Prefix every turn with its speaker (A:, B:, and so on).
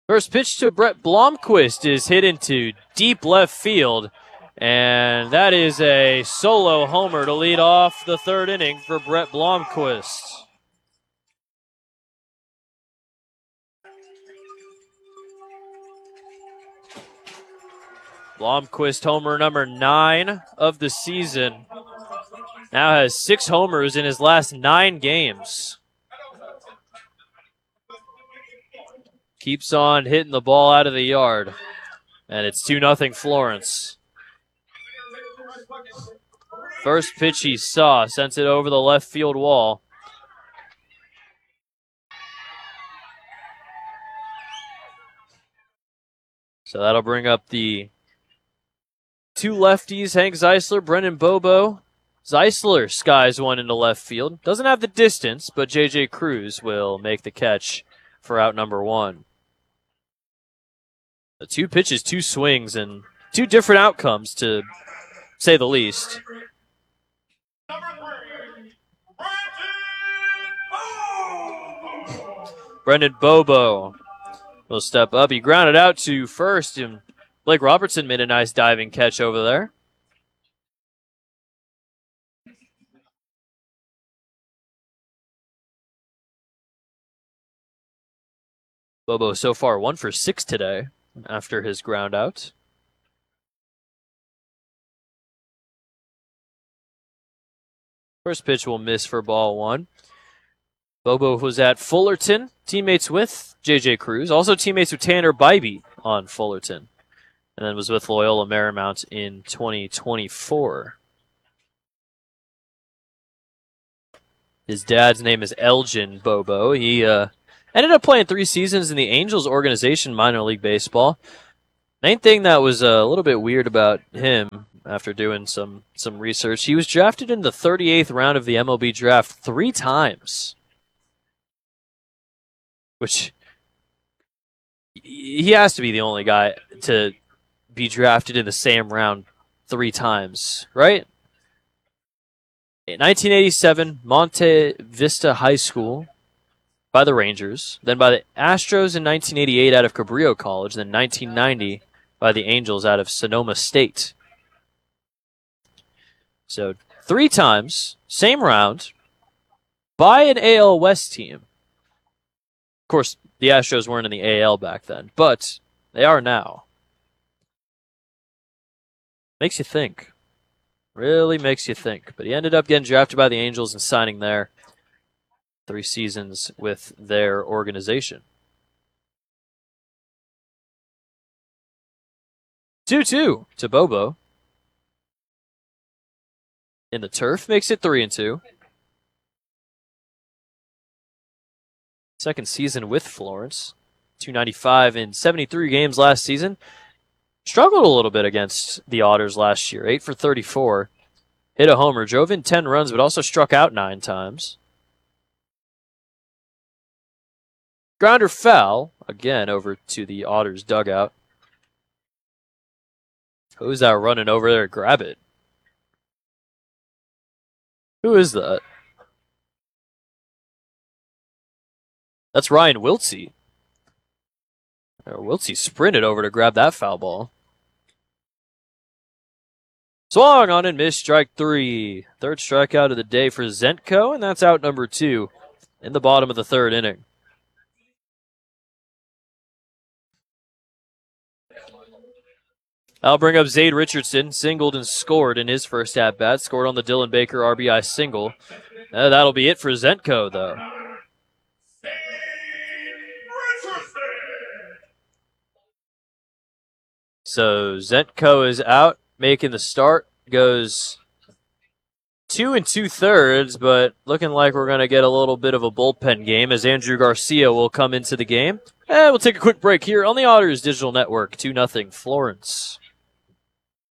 A: First pitch to Brett Blomquist is hit into deep left field, and that is a solo homer to lead off the third inning for Brett Blomquist. Blomquist homer number 9 of the season. Now has 6 homers in his last 9 games. Keeps on hitting the ball out of the yard. And it's 2-0 Florence. First pitch he saw, sends it over the left field wall. So that'll bring up the 2 lefties, Hank Zeisler, Brennan Bobo. Zeisler skies one into left field. Doesn't have the distance, but J.J. Cruz will make the catch for out number 1. The 2 pitches, 2 swings, and 2 different outcomes, to say the least. Brendan Bobo will step up. He grounded out to first, and Blake Robertson made a nice diving catch over there. Bobo so far 1 for 6 today after his ground out. First pitch will miss for ball 1. Bobo was at Fullerton, teammates with J.J. Cruz, also teammates with Tanner Bybee on Fullerton, and then was with Loyola Marymount in 2024. His dad's name is Elgin Bobo. He ended up playing 3 seasons in the Angels organization minor league baseball. Main thing that was a little bit weird about him, after doing some research, he was drafted in the 38th round of the MLB draft 3 times. Which, he has to be the only guy to be drafted in the same round 3 times, right? In 1987, Monte Vista High School by the Rangers, then by the Astros in 1988 out of Cabrillo College, then 1990 by the Angels out of Sonoma State. So 3 times, same round, by an AL West team. Of course, the Astros weren't in the AL back then, but they are now. Makes you think. Really makes you think. But he ended up getting drafted by the Angels and signing there. 3 seasons with their organization. 2-2 to Bobo. In the turf, makes it 3-2. Second season with Florence. 295 in 73 games last season. Struggled a little bit against the Otters last year. 8 for 34. Hit a homer. Drove in 10 runs, but also struck out 9 times. Grounder foul. Again, over to the Otters dugout. Who's that running over there to grab it? Who is that? That's Ryan Wiltsey. Wiltsey sprinted over to grab that foul ball. Swung on and missed, strike 3. Third strikeout of the day for Zentko, and that's out number 2 in the bottom of the 3rd inning. I'll bring up Zade Richardson, singled and scored in his first at-bat, scored on the Dylan Baker RBI single. That'll be it for Zentko, though. So Zentko is out, making the start. Goes 2 2/3, but looking like we're going to get a little bit of a bullpen game as Andrew Garcia will come into the game. And we'll take a quick break here on the Otters Digital Network. 2-0 Florence.